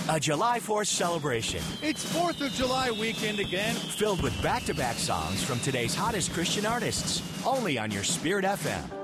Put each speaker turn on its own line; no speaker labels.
A July 4th celebration
It's 4th of July weekend again.
filled with back-to-back songs from today's hottest Christian artists. Only on your Spirit FM.